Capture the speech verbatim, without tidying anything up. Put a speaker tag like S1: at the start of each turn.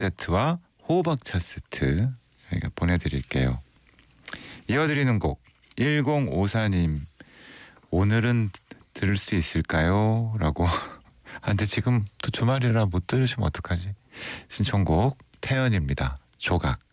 S1: 세트와 호박차 세트 저희가 보내드릴게요. 이어드리는 곡 일공오사 님 오늘은 들을 수 있을까요? 라고 아, 근데 지금 또 주말이라 못 들으시면 어떡하지? 신청곡 태연입니다. 조각.